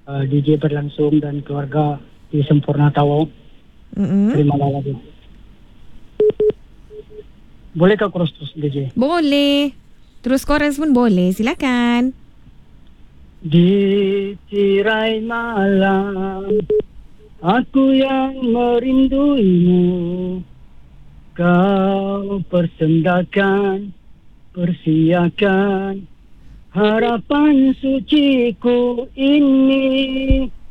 DJ berlangsung dan keluarga di Sempurna Tawo. Terimalah lagu. Bolehkah chorus terus DJ? Boleh. Terus chorus pun boleh. Silakan. Di tirai malam aku yang merinduimu, kau persendakan, persiakan harapan suciku ini.